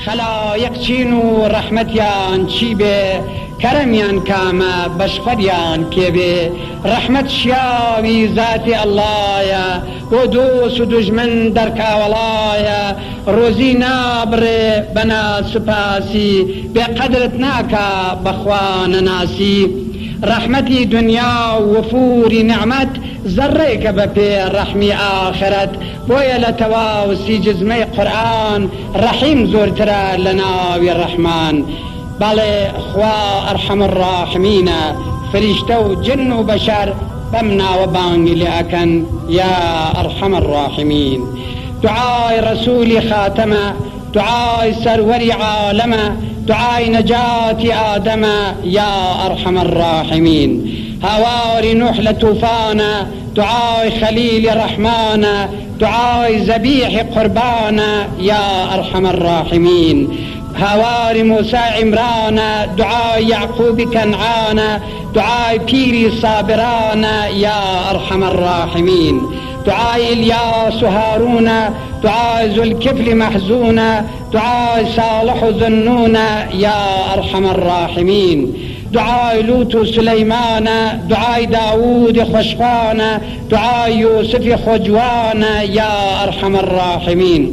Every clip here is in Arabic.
خلایق چین و رحمتیان چی به کرمیان کامه بشخوریان که به رحمت شیاوی ذات الله و دوست و دجمن در کاولای روزی نابره بنا سپاسی به قدرت ناکا بخوان ناسی رحمتی دنیا و وفوری نعمت ذره که بپی رحمی آخرت بویا لتواوسی جزمه قرآن رحیم زورتره لناوی الرحمن بله خوا ارحم الراحمین فرشته و جن و بشر بمنا و بانگی لأکن یا ارحم الراحمین دعای رسول خاتمه دعای سروری عالمه دعای نجات آدم یا ارحم الراحمین هواری نوح لطوفانا دعای خلیل رحمانا دعای ذبیح قربانا یا ارحم الراحمین هواری موسی عمرانا دعای یعقوب کنعانا دعای پیری صابرانا یا ارحم الراحمین دعای الیاس و هارون دعای ذوالکفل محزون دعای صالح و ذنون یا ارحم الراحمین دعای لوط و سلیمان دعای داود خوشخوان دعای یوسف خجوان یا ارحم الراحمین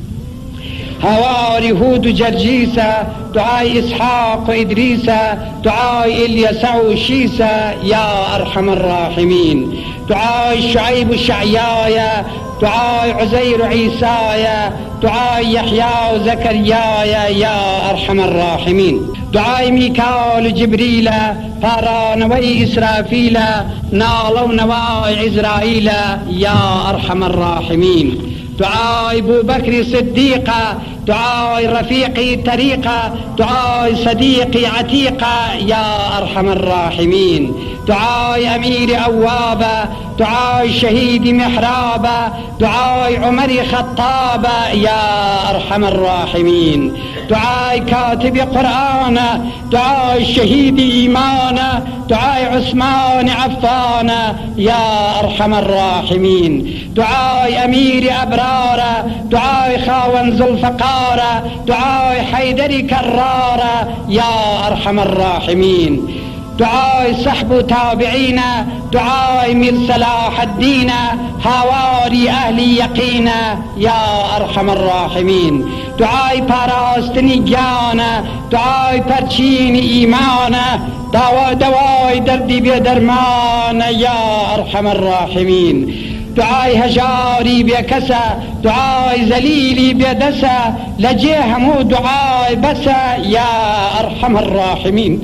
هواری هود و جرجیس دعای اسحاق و ادریس دعای الیسع و شیس یا ارحم الراحمین دعای شعیب و شعیای دعای عزیر و عیسای دعای یحیی و زکریای یا ارحم الراحمین دعای میکائیل و جبریل پارانوی اسرافیل نال و نوای عزرائیل یا ارحم الراحمین دعای ابو بکر صدیق دعای رفیقی طریق دعای صدیقی عتیق یا ارحم الراحمین دعای امیر اواب دعای شهید محراب دعای عمر خطاب یا ارحم الراحمین دعای کاتب قرآن دعای شهید ایمان دعای عثمان عفان یا ارحم الراحمین دعای امیر ابرار دعای خاون ذوالفقار دعای حیدر کرار یا ارحم الراحمین دعای صحب و تابعین دعای میر صلاح الدین هواری اهل یقین یا ارحم الراحمین دعای پاراستنی جان دعای پرچین ایمان دوای دردی بی درمان یا ارحم الراحمین دعای هجاری بی کسا دعای ذلیلی بی دسا لجه همو دعای بسا یا ارحم الراحمین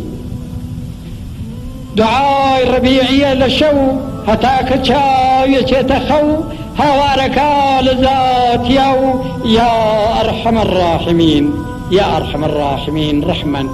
دعای ربیعی لشو هتاک چای چه تخو هوارکا لذات یو یا ارحم الراحمین یا ارحم الراحمین رحمن